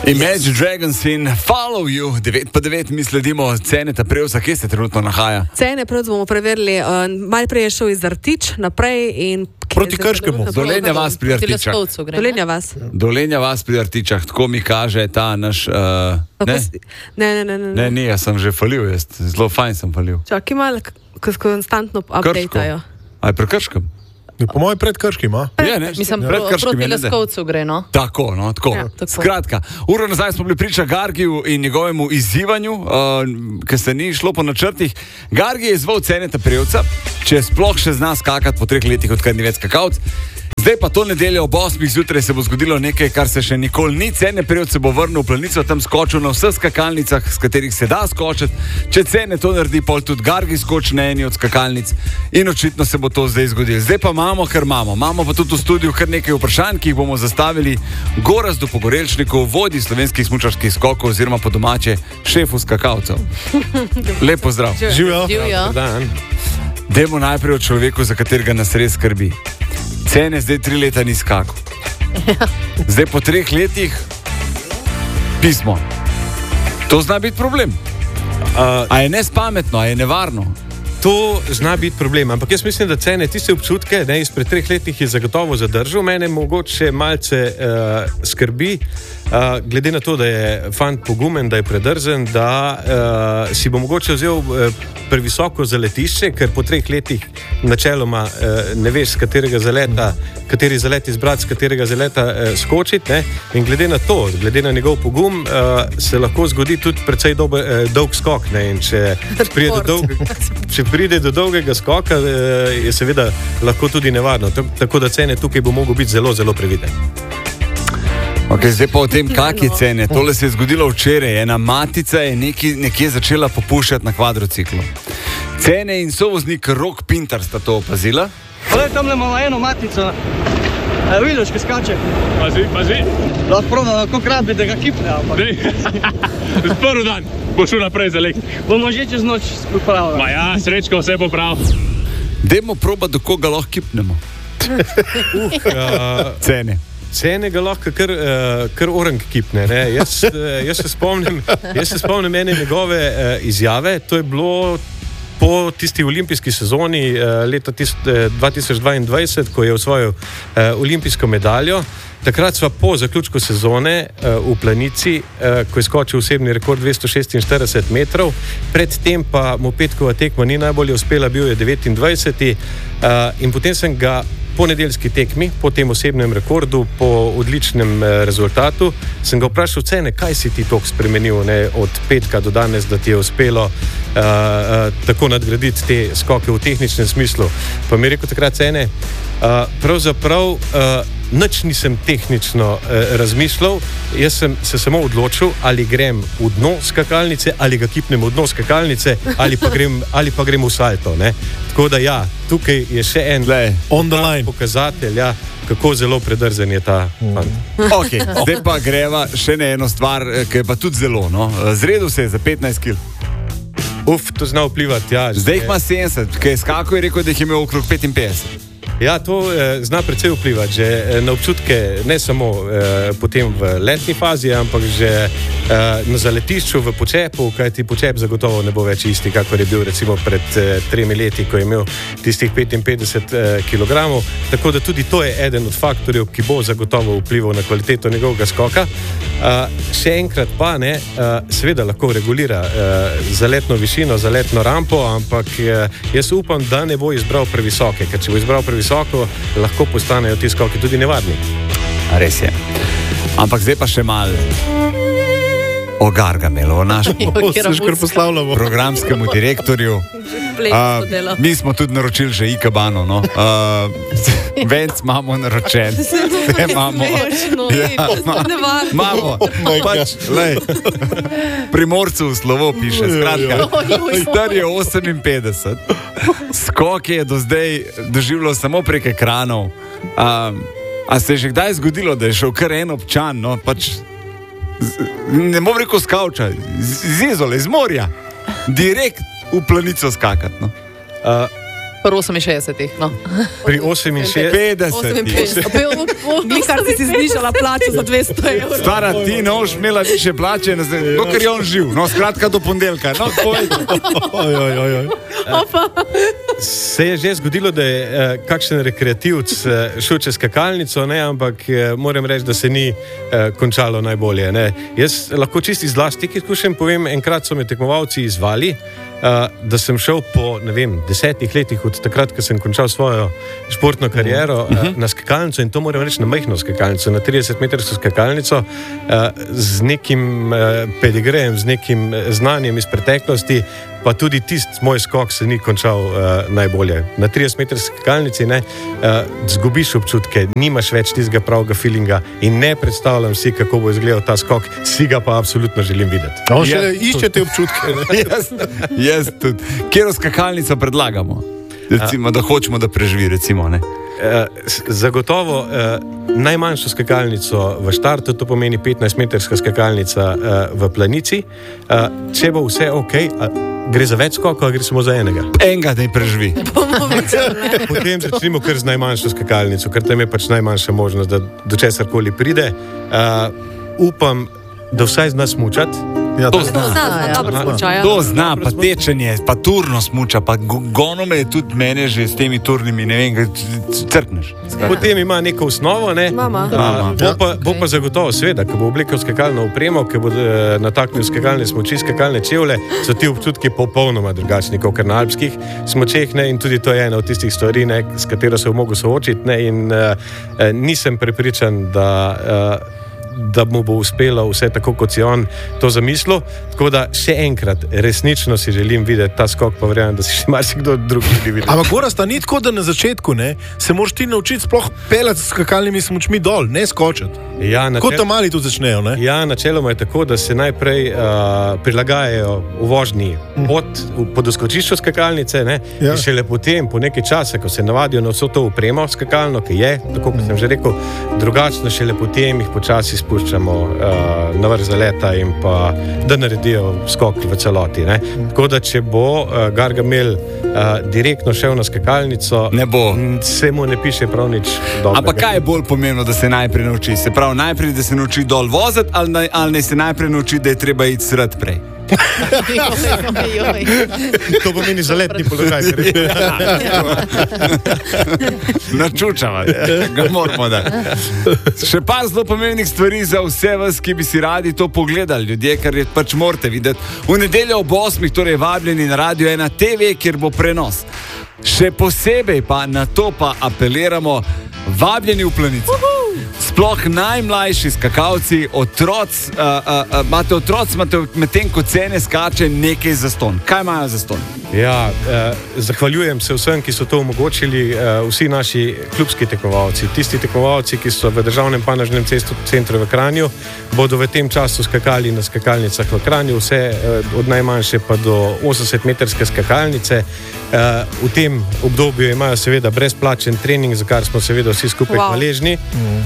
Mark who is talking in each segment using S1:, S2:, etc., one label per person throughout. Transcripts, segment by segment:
S1: Imagine Dragons in Follow You, 9:09, mi sledimo Ceneta Prevca, kje se trenutno nahaja?
S2: Cene Prevc bomo preverili, malo prej je šel iz Artič naprej in...
S3: Proti Krškemu.
S1: Dolenja vas pri Artičah. Dolenja vas pri Artičah, tako mi kaže ta naš... Ne, jaz sem že falil, zelo fajn sem falil.
S2: Čakaj malo, konstantno updateajo.
S1: A je pri Krškem?
S3: Po mojem pred Krškim, a?
S4: Mislim, proti Leskovcu gre, no?
S1: Tako. Skratka, uro nazaj smo bili priča Gargiju in njegovemu izzivanju, ker se ni šlo po načrtih. Gargi je izval Ceneta Prevca, če sploh še zna skakati po 3 letih, odkar ni več skakalc. Zdaj pa to nedeljo ob 8 zjutraj se bo zgodilo nekaj, kar se še nikoli ni. Cene Prevc se bo vrnil v Planico, tam skočil na vseh skakalnicah, s katerih se da skočiti. Če Cene to naredi, pol tudi Gargi skoči na eni od skakalnic in očitno se bo to zdaj zgodilo. Zdaj pa imamo, kar imamo. Imamo pa tudi v studiu kar nekaj vprašanj, ki jih bomo zastavili Gorazdu Pogorelčniku, vodji slovenskih smučarskih skokov oziroma po domače šefu skakalcev. Lep pozdrav.
S3: Živijo.
S1: Dajmo najprej o človeku, za katerega nas res skrbi. Cene zdaj 3 leta ni skakal. Zdaj po 3 letih pismo. To zna biti problem. A je nespametno, a je nevarno?
S5: To zna biti problem, ampak jaz mislim, da Cene tiste občutke, izpred 3 letih je zagotovo zadržal. Mene mogoče malce skrbi, glede na to, da je fant pogumen, da je predrzen, da si bo mogoče vzel previsoko zaletišče, ker po 3 letih načeloma ne veš, kateri zalet izbrati, z katerega zaleta skočiti. Ne? In glede na to, glede na njegov pogum, se lahko zgodi tudi precej dolg skok. Ne? In če pride do dolgega skoka, je seveda lahko tudi nevarno. Tako da Cene tukaj bo mogel biti zelo, zelo previden.
S1: Okay, zdaj pa o tem, kak je Cene. Tole se je zgodilo včeraj. Ena matica je nekje začela popuščati na kvadrociklu. Cene in sovoznik Rok Pintar sta to opazila.
S6: Tam le imamo eno matico. Vidiš, ki skače.
S7: Pazi.
S6: Lahko probam, koliko rabi, da ga kipne.
S7: Prvi dan bo šel naprej za elektrik.
S6: Bomo že čez noč pripravili.
S7: Ma ja, Srečko vse poprav.
S1: Dajmo probati, do koga lahko kipnemo. Cene.
S5: Cene ga lahko kar orang kipne. Jaz se spomnim ene njegove izjave. To je bilo po tisti olimpijski sezoni leta 2022, ko je osvojil olimpijsko medaljo. Takrat sva po zaključku sezone v Planici, ko je skočil osebni rekord 246 metrov, predtem pa mu petkova tekma ni najbolje uspela, bil je 29. In potem sem ga po nedeljski tekmi, po tem osebnem rekordu, po odličnem rezultatu, sem ga vprašal, Cene, kaj si ti toliko spremenil od petka do danes, da ti je uspelo tako nadgraditi te skoke v tehničnem smislu. Pa mi je rekel takrat, Cene, pravzaprav nič nisem tehnično razmišljal, jaz sem se samo odločil, ali grem v dno skakalnice, ali ga kipnem v dno skakalnice, ali pa grem v salto. Ne? Tako da ja, tukaj je še en pokazatelj, kako zelo predrzen je ta fant.
S1: Okay, zdaj pa greva še na eno stvar, ki je pa tudi zelo, zredil se je za 15 kg.
S5: To zna vplivati, ja.
S1: Zdaj jih ima 70, ki je skakal in rekel, da jih je imel okrog 55.
S5: Ja, to zna precej vplivati, že na občutke, ne samo potem v letni fazi, ampak že na zaletišču v počepu, kajti počep zagotovo ne bo več isti, kakor je bil recimo pred 3 leti, ko je imel tistih 55 kg. Tako da tudi to je eden od faktorjev, ki bo zagotovo vplival na kvaliteto njegovega skoka. Še enkrat pa ne, seveda lahko regulira zaletno višino, zaletno rampo, ampak jaz upam, da ne bo izbral previsoke, ker če bo izbral previsoko, lahko postanejo ti skoki tudi nevarni.
S1: Res je. Ampak zdaj pa še malo o Gargamelu, o našemu programskemu direktorju. Mi smo tudi naročili že Ikebano, Venc imamo naročen. Imamo. Primorcu v slovo piše. Skratka, star je 58. Skok je do zdaj doživljal samo prek ekranov. A se je že kdaj zgodilo, da je šel kar en občan, ne bom rekel z kavča, z Izole, iz morja, direkt v Planico skakati?
S4: Pri 68, no.
S5: Pri 68.
S1: 50.
S2: Glihar si znižala plačo za 200 evrov.
S1: Stara, ti ne boš imela više plače, dokler je on živ. No, skratka do ponedeljka. No,
S5: Se je že zgodilo, da je kakšen rekreativc šel čez skakalnico, ne, ampak moram reči, da se ni končalo najbolje. Ne. Jaz lahko čisti iz lastnih izkušenj povem, enkrat so me tekmovalci izvali, da sem šel po, 10 letih od takrat, ko sem končal svojo športno kariero na skakalnico, in to moram reči na majhno skakalnico, na 30-metrsko skakalnico, z nekim pedigrejem, z nekim znanjem iz preteklosti, pa tudi tisti moj skok se ni končal najbolje. Na 30-metrski skakalnici zgubiš občutke, nimaš več tistega pravega feelinga in ne predstavljam si, kako bo izgledal ta skok, si ga pa absolutno želim videti.
S3: Iščete občutke.
S1: Jaz tudi. Kjero skakalnico predlagamo? Recimo, da hočemo, da preživi, recimo, ne?
S5: Zagotovo najmanjšo skakalnico v štartu, to pomeni 15-metrska skakalnica v Planici. Če bo vse ok, gre za več skokov, gre samo za enega.
S1: Enega, da ji preživi.
S5: Potem začnimo kar z najmanjšo skakalnico, ker tam je pač najmanjša možnost, da do česarkoli pride. Upam, da vsaj zna smučati.
S1: Ja, to zna, pa tečenje, pa turno smuča, pa gonome je tudi mene že s temi turnimi, ne vem, crkneš.
S5: Potem ima neko osnovo, ne? Bo pa zagotovo, seveda, ko bo oblekel skakalno opremo, ko bo nataknil skakalne smuči, skakalne čevlje, so ti občutki popolnoma drugačni, kot na alpskih smučeh, ne? In tudi to je ena od tistih stvari, ne, s katero se bo mogel soočiti, ne? In nisem prepričan, da mu bo uspelo vse tako, kot si on to zamislil. Tako da še enkrat, resnično si želim videti ta skok, pa verjamem, da si še marsikdo drug želi videti.
S3: Ampak Gorazd, ni tako, da na začetku se moraš ti naučiti sploh pelati s skakalnimi smučmi dol, ne skočiti.
S5: Ja,
S3: kot tam mali tudi začnejo, ne?
S5: Ja, načeloma je tako, da se najprej prilagajajo v vožnji po doskočišču skakalnice, ne? Ja. In šele potem, po nekaj časa, ko se navadijo na vso to opremo skakalno, ki je, tako kot sem že rekel, drugačno, šele potem jih počasi spuščamo na vrh zaleta in pa da naredijo skok v celoti. Ne? Tako da, če bo Gargamel direktno šel na skakalnico,
S1: ne bo.
S5: Se mu ne piše prav nič dobrega.
S1: Ampak kaj je bolj pomembno, da se najprej nauči? Se pravi, najprej, da se nauči dol voziti, ali ne se najprej nauči, da je treba iti srd prej?
S5: To pomeni zaletni položaj.
S1: Načučava, ga moramo dati. Še par zelo pomembnih stvari za vse vas, ki bi si radi to pogledali, ljudje, ker je pač morate videti. V nedeljo ob 8, torej vabljeni na Radio 1 TV, kjer bo prenos. Še posebej pa na to pa apeliramo, vabljeni v Planico. Sploh najmlajši skakalci, imate otroci, medtem ko cene skače nekaj zastonj. Kaj imajo zastonj?
S5: Ja, zahvaljujem se vsem, ki so to omogočili, vsi naši klubski tekmovalci, tisti tekmovalci, ki so v državnem panožnem centru v Kranju, bodo v tem času skakali na skakalnicah v Kranju, vse od najmanjše pa do 80-metrske skakalnice. V tem obdobju imajo seveda brezplačen trening, za kar smo seveda vsi skupaj hvaležni.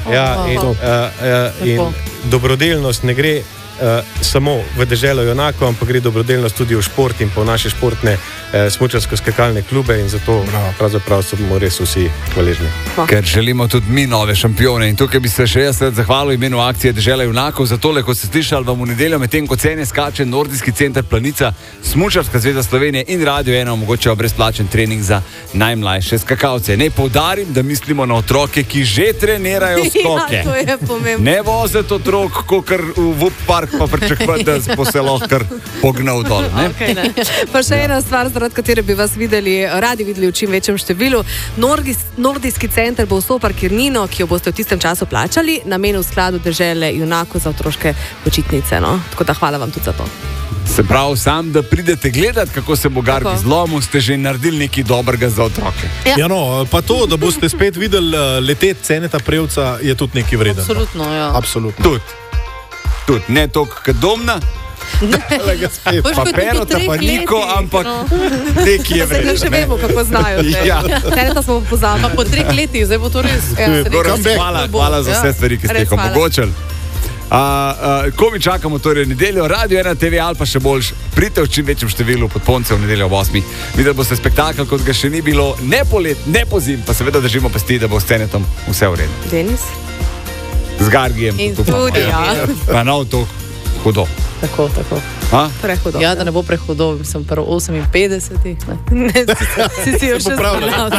S5: In dobrodelnost ne gre samo v deželo junakov, ampak gre dobrodelnost tudi v šport in po naše športne smučarsko-skakalne klube, in zato pravzaprav smo res vsi hvaležni.
S1: Ker želimo tudi mi nove šampione, in tukaj bi se še jaz zahvalil v imenu akcije Dežela junakov za tole, ko ste slišali vam v nedeljo, medtem ko cene skače Nordijski center Planica, Smučarska zveza Slovenije in Radio 1 omogočajo brezplačen trening za najmlajše skakalce. Naj poudarim, da mislimo na otroke, ki že trenirajo skoke.
S2: Ja, to je pomembno.
S1: Ne voziti otrok, kakor v Vup park, pa pričakovati, da bo se lahko kar pognal dol.
S2: Okay, pa še ena stvar, zaradi katere bi vas radi videli v čim večjem številu. Nordijski center bo vso parkirnino, ki jo boste v tistem času plačali, namenil skladu Dežele junakov za otroške počitnice. No? Tako da hvala vam tudi za to.
S1: Se pravi, sam, da pridete gledati, kako se bo Gargi zlomil, ste že naredili nekaj dobrega za otroke.
S3: Ja, no, pa to, da boste spet videli leteti Ceneta Prevca, je tudi nekaj vredno.
S4: Absolutno, ja.
S3: Absolutno.
S1: Tudi, ne toliko kot Domna, pa Perota, pa Niko, ampak nekaj je vredno.
S2: Že vemo, kako znajo.
S1: Ja.
S2: Ceneta smo pozabili.
S4: Pa po 3 letih, zdaj bo to res.
S1: Hvala za vse stvari, ki ste jih omogočili. Ko mi čakamo, torej nedeljo, Radio 1 TV ali pa še boljš, pridite v čim večjem številu podponcev v nedeljo ob 8. Videli boste spektakel, kot ga še ni bilo, ne polet, ne pozim, pa seveda držimo pesti, da bo s Cenetom vse v redu.
S2: Denis?
S1: Z Gargijem.
S2: In tudi, ja.
S1: Pa nav to hudo.
S4: Tako.
S2: Prehudo.
S4: Ja, da ne bo prehudo, sem prvo 58.
S2: Ne, si jo še
S3: popravljal.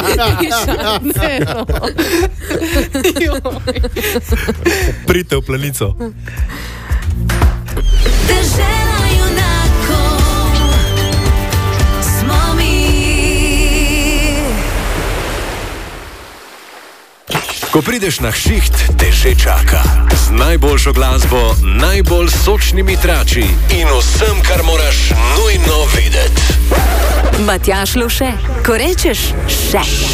S3: Pridite v Planico.
S8: Dežela junakov smo mi.
S9: Ko prideš na šiht, te že čaka. Z najboljšo glasbo, najbolj sočnimi trači in vsem, kar moraš nujno vedeti.
S8: Matjaž Luše, ko rečeš še.